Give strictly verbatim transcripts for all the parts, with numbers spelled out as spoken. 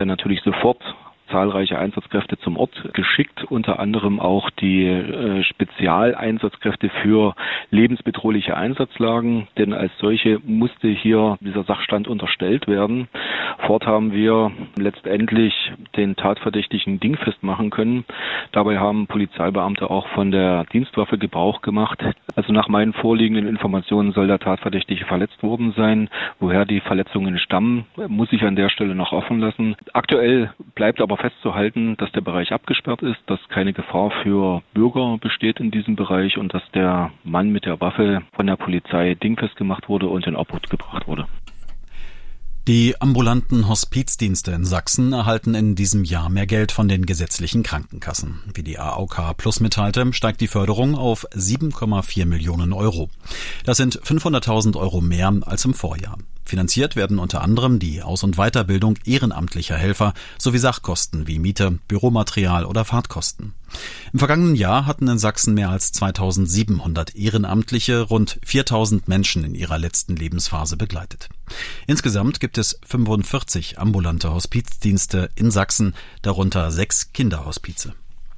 dann natürlich sofort zahlreiche Einsatzkräfte zum Ort geschickt, unter anderem auch die äh, Spezialeinsatzkräfte für lebensbedrohliche Einsatzlagen, denn als solche musste hier dieser Sachstand unterstellt werden. Fort haben wir letztendlich den Tatverdächtigen dingfest machen können. Dabei haben Polizeibeamte auch von der Dienstwaffe Gebrauch gemacht. Also nach meinen vorliegenden Informationen soll der Tatverdächtige verletzt worden sein. Woher die Verletzungen stammen, muss ich an der Stelle noch offen lassen. Aktuell bleibt aber festzuhalten, dass der Bereich abgesperrt ist, dass keine Gefahr für Bürger besteht in diesem Bereich und dass der Mann mit der Waffe von der Polizei dingfest gemacht wurde und in Obhut gebracht wurde. Die ambulanten Hospizdienste in Sachsen erhalten in diesem Jahr mehr Geld von den gesetzlichen Krankenkassen. Wie die A O K Plus mitteilte, steigt die Förderung auf sieben Komma vier Millionen Euro. Das sind fünfhunderttausend Euro mehr als im Vorjahr. Finanziert werden unter anderem die Aus- und Weiterbildung ehrenamtlicher Helfer sowie Sachkosten wie Miete, Büromaterial oder Fahrtkosten. Im vergangenen Jahr hatten in Sachsen mehr als zweitausendsiebenhundert Ehrenamtliche rund viertausend Menschen in ihrer letzten Lebensphase begleitet. Insgesamt gibt es fünfundvierzig ambulante Hospizdienste in Sachsen, darunter sechs Kinderhospize.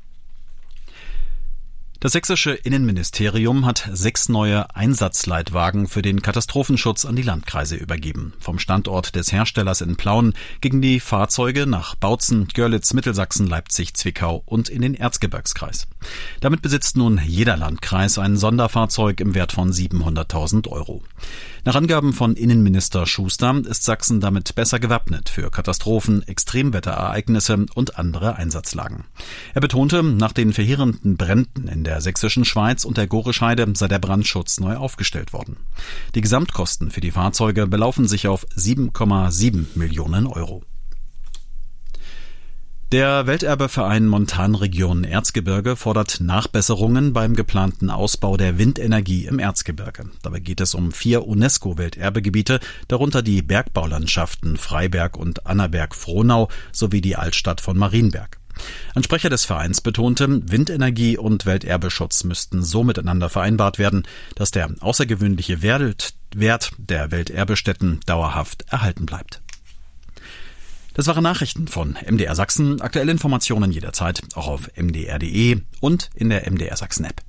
Das sächsische Innenministerium hat sechs neue Einsatzleitwagen für den Katastrophenschutz an die Landkreise übergeben. Vom Standort des Herstellers in Plauen gingen die Fahrzeuge nach Bautzen, Görlitz, Mittelsachsen, Leipzig, Zwickau und in den Erzgebirgskreis. Damit besitzt nun jeder Landkreis ein Sonderfahrzeug im Wert von siebenhunderttausend Euro. Nach Angaben von Innenminister Schuster ist Sachsen damit besser gewappnet für Katastrophen, Extremwetterereignisse und andere Einsatzlagen. Er betonte, nach den verheerenden Bränden in der sächsischen Schweiz und der Gorischheide sei der Brandschutz neu aufgestellt worden. Die Gesamtkosten für die Fahrzeuge belaufen sich auf sieben Komma sieben Millionen Euro. Der Welterbeverein Montanregion Erzgebirge fordert Nachbesserungen beim geplanten Ausbau der Windenergie im Erzgebirge. Dabei geht es um vier UNESCO-Welterbegebiete, darunter die Bergbaulandschaften Freiberg und Annaberg-Frohnau sowie die Altstadt von Marienberg. Ein Sprecher des Vereins betonte, Windenergie und Welterbeschutz müssten so miteinander vereinbart werden, dass der außergewöhnliche Wert der Welterbestätten dauerhaft erhalten bleibt. Das waren Nachrichten von M D R Sachsen. Aktuelle Informationen jederzeit auch auf m d r punkt d e und in der M D R Sachsen App.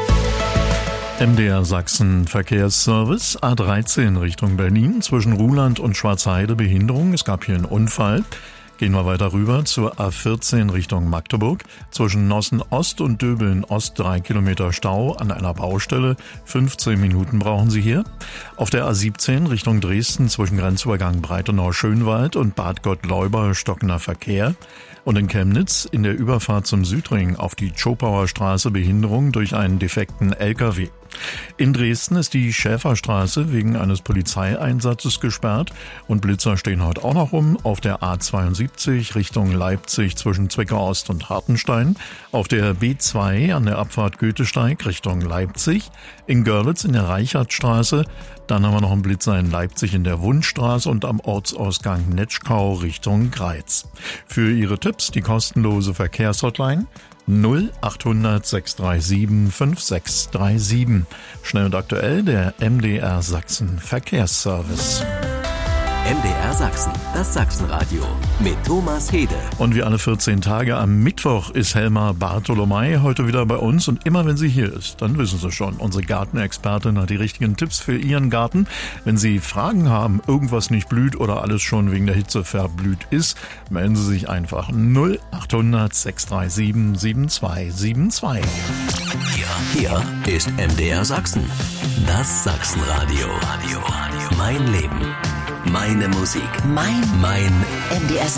M D R Sachsen Verkehrsservice A dreizehn Richtung Berlin zwischen Ruhland und Schwarzheide Behinderung. Es gab hier einen Unfall. Gehen wir weiter rüber zur A vierzehn Richtung Magdeburg. Zwischen Nossen Ost und Döbeln Ost drei Kilometer Stau an einer Baustelle. fünfzehn Minuten brauchen Sie hier. Auf der A siebzehn Richtung Dresden zwischen Grenzübergang Breitenau-Schönwald und Bad Gottleuba stockender Verkehr. Und in Chemnitz in der Überfahrt zum Südring auf die Tschopauer Straße Behinderung durch einen defekten L K W. In Dresden ist die Schäferstraße wegen eines Polizeieinsatzes gesperrt und Blitzer stehen heute auch noch rum auf der A zweiundsiebzig Richtung Leipzig zwischen Zwickau Ost und Hartenstein, auf der B zwei an der Abfahrt Goethesteig Richtung Leipzig, in Görlitz in der Reichertstraße, dann haben wir noch einen Blitzer in Leipzig in der Wundstraße und am Ortsausgang Netschkau Richtung Greiz. Für Ihre Tipps die kostenlose Verkehrshotline null achthundert sechs drei sieben fünf sechs drei sieben. Schnell und aktuell der M D R Sachsen Verkehrsservice. M D R Sachsen, das Sachsenradio mit Thomas Hede. Und wie alle vierzehn Tage am Mittwoch ist Helma Bartolomei heute wieder bei uns. Und immer wenn sie hier ist, dann wissen Sie schon, unsere Gartenexpertin hat die richtigen Tipps für Ihren Garten. Wenn Sie Fragen haben, irgendwas nicht blüht oder alles schon wegen der Hitze verblüht ist, melden Sie sich einfach null achthundert sechs drei sieben sieben zwei sieben zwei. Hier, hier ist M D R Sachsen, das Sachsenradio. Mein Leben. Meine Musik. Mein, mein M D R